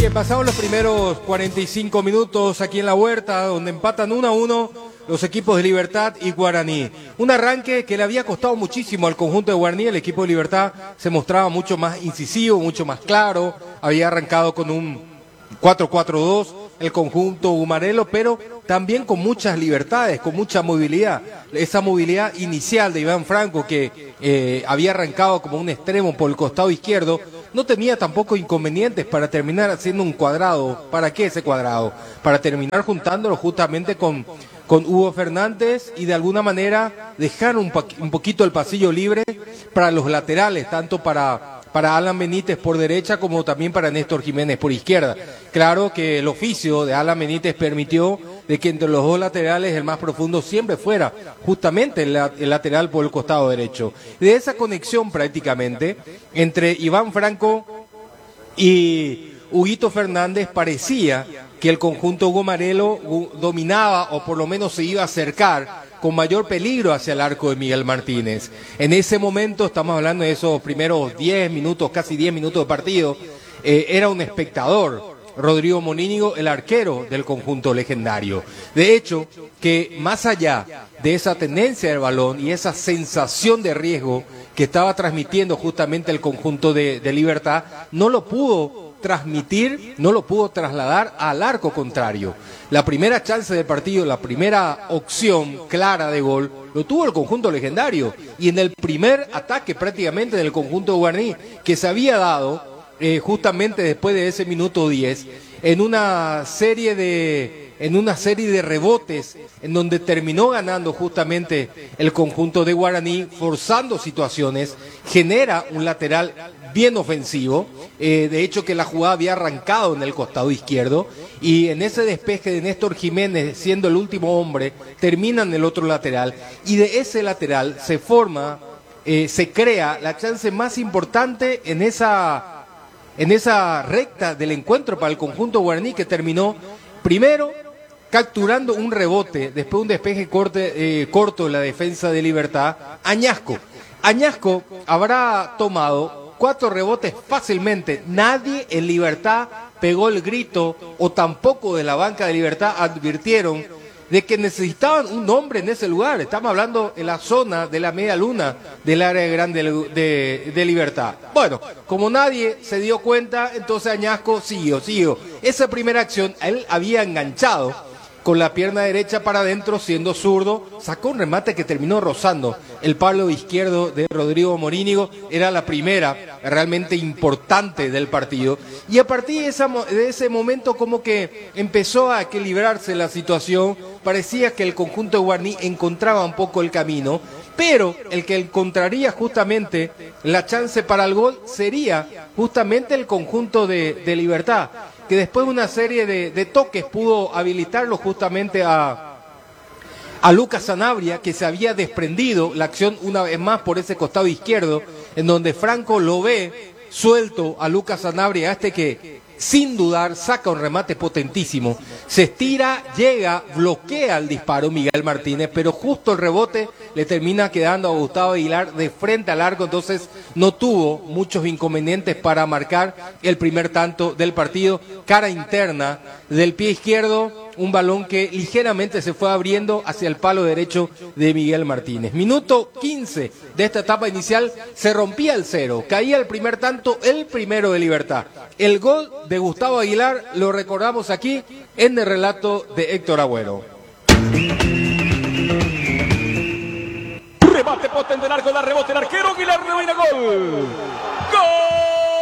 Bien, pasamos los primeros 45 minutos aquí en la Huerta, donde empatan 1-1 los equipos de Libertad y Guaraní. Un arranque que le había costado muchísimo al conjunto de Guaraní. El equipo de Libertad se mostraba mucho más incisivo, mucho más claro. Había arrancado con un 4-4-2 el conjunto humarelo, pero también con muchas libertades, con mucha movilidad. Esa movilidad inicial de Iván Franco, que había arrancado como un extremo por el costado izquierdo, no tenía tampoco inconvenientes para terminar haciendo un cuadrado. ¿Para qué ese cuadrado? Para terminar juntándolo justamente con Hugo Fernández y de alguna manera dejar un poquito el pasillo libre para los laterales, tanto para Alan Benítez por derecha como también para Néstor Jiménez por izquierda. Claro que el oficio de Alan Benítez permitió de que entre los dos laterales el más profundo siempre fuera justamente el lateral por el costado derecho. De esa conexión prácticamente entre Iván Franco y Huguito Fernández parecía que el conjunto humarelo dominaba o por lo menos se iba a acercar con mayor peligro hacia el arco de Miguel Martínez. En ese momento, estamos hablando de esos primeros 10 minutos, casi 10 minutos de partido, era un espectador, Rodrigo Monínigo, el arquero del conjunto legendario. De hecho, que más allá de esa tendencia del balón y esa sensación de riesgo que estaba transmitiendo justamente el conjunto de Libertad, no lo pudo transmitir, no lo pudo trasladar al arco contrario. La primera chance del partido, la primera opción clara de gol, lo tuvo el conjunto legendario. Y en el primer ataque prácticamente del conjunto de Guaraní, que se había dado justamente después de ese minuto 10, en una serie de rebotes en donde terminó ganando justamente el conjunto de Guaraní, forzando situaciones, genera un lateral bien ofensivo, de hecho que la jugada había arrancado en el costado izquierdo y en ese despeje de Néstor Jiménez siendo el último hombre, termina en el otro lateral y de ese lateral se forma, se crea la chance más importante en esa recta del encuentro para el conjunto guaraní, que terminó primero capturando un rebote, después un despeje corto en la defensa de Libertad. Añasco habrá tomado 4 rebotes fácilmente. Nadie en Libertad pegó el grito, o tampoco de la banca de Libertad advirtieron de que necesitaban un hombre en ese lugar. Estamos hablando en la zona de la media luna del área grande de Libertad. Bueno, como nadie se dio cuenta, entonces Añasco siguió. Esa primera acción, él había enganchado con la pierna derecha para adentro, siendo zurdo, sacó un remate que terminó rozando el palo izquierdo de Rodrigo Monínigo. Era la primera realmente importante del partido. Y a partir de ese momento como que empezó a equilibrarse la situación. Parecía que el conjunto de Guaraní encontraba un poco el camino, pero el que encontraría justamente la chance para el gol sería justamente el conjunto de Libertad, que después de una serie de toques pudo habilitarlo justamente a Lucas Sanabria, que se había desprendido la acción una vez más por ese costado izquierdo, en donde Franco lo ve suelto a Lucas Sanabria, que sin dudar saca un remate potentísimo, se estira, llega, bloquea el disparo Miguel Martínez, pero justo el rebote le termina quedando a Gustavo Aguilar de frente al arco, entonces no tuvo muchos inconvenientes para marcar el primer tanto del partido. Cara interna del pie izquierdo, un balón que ligeramente se fue abriendo hacia el palo derecho de Miguel Martínez. Minuto 15 de esta etapa inicial, se rompía el 0, caía el primer tanto, el primero de Libertad. El gol de Gustavo Aguilar lo recordamos aquí en el relato de Héctor Agüero. Remate potente del arco, da rebote el arquero, Aguilar, no viene gol.